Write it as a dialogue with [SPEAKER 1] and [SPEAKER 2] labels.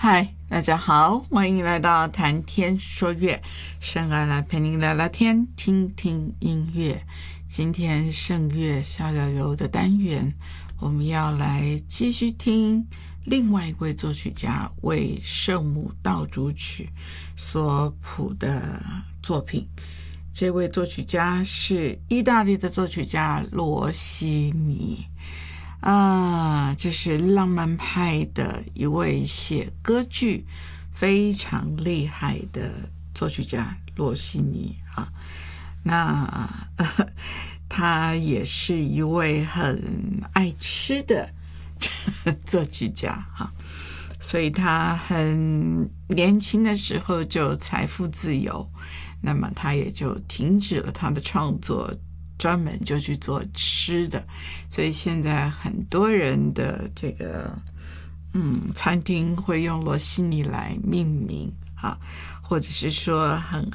[SPEAKER 1] 嗨，大家好，欢迎来到谈天说乐，圣儿来陪您聊聊天，听听音乐。今天圣乐逍遥游的单元，我们要来继续听另外一位作曲家为圣母道主曲所谱的作品。这位作曲家是意大利的作曲家罗西尼。这是浪漫派的一位写歌剧非常厉害的作曲家罗西尼啊。他也是一位很爱吃的作曲家哈，所以他很年轻的时候就财富自由，那么他也就停止了他的创作，专门就去做吃的，所以现在很多人的这个餐厅会用罗西尼来命名啊，或者是说很